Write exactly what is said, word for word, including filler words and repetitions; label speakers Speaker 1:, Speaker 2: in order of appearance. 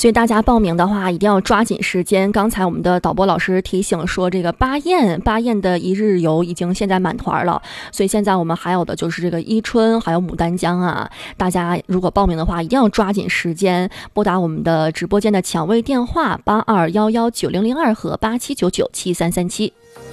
Speaker 1: 所以大家报名的话一定要抓紧时间。刚才我们的导播老师提醒说，这个巴彦巴彦的一日游已经现在满团了，所以现在我们还有的就是这个伊春还有牡丹江啊，大家如果报名的话一定要抓紧时间，拨打我们的直播间的抢位电话八二一一九零零二和八七九九七三三七。